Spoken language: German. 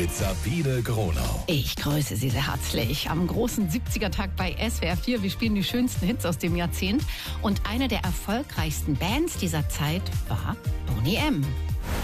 mit Sabine Gronau. Ich grüße Sie sehr herzlich am großen 70er-Tag bei SWR 4. Wir spielen die schönsten Hits aus dem Jahrzehnt. Und eine der erfolgreichsten Bands dieser Zeit war Boney M.